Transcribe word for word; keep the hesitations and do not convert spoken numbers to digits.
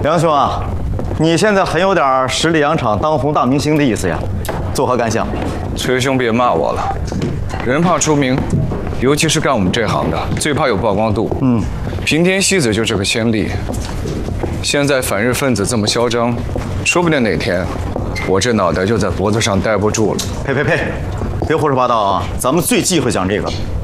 梁兄啊，你现在很有点十里洋场当红大明星的意思呀，作何感想？ 崔兄别骂我了，人怕出名，尤其是干我们这行的，最怕有曝光度。嗯，平天戏子就是个先例。现在反日分子这么嚣张，说不定哪天我这脑袋就在脖子上待不住了。 呸呸呸！别胡说八道啊！咱们最忌讳讲这个。